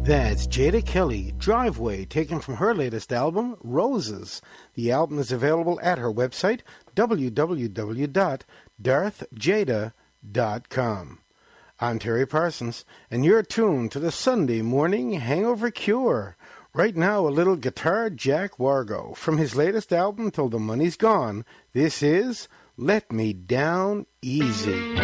That's Jada Kelly, Driveway, taken from her latest album, Roses. The album is available at her website, www.darthjada.com. I'm Terry Parsons, and you're tuned to the Sunday Morning Hangover Cure. Right now, a little guitar Jack Wargo. From his latest album, Till the Money's Gone, this is Let Me Down Easy.